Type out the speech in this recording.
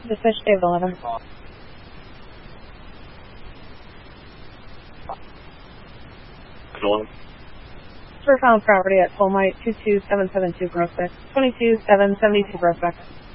The fish Dave 11. For found property at Tolmite 22772 Prospect, 22772 Prospect.